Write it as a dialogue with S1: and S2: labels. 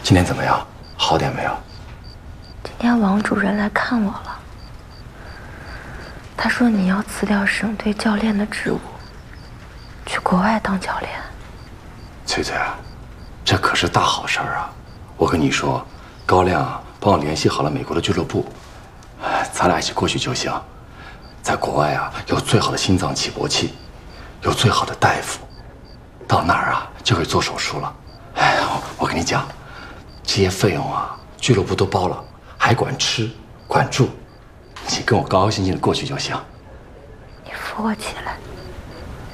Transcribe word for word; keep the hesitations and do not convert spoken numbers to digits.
S1: 今天怎么样？好点没有？
S2: 今天王主任来看我了，他说你要辞掉省队教练的职务，去国外当教练。
S1: 翠翠啊，这可是大好事儿啊！我跟你说，高亮啊帮我联系好了美国的俱乐部，咱俩一起过去就行。在国外啊，有最好的心脏起搏器，有最好的大夫，到那儿啊就可以做手术了。哎，我跟你讲，这些费用啊，俱乐部都包了，还管吃管住，你跟我高高兴兴的过去就行。
S2: 你扶我起来。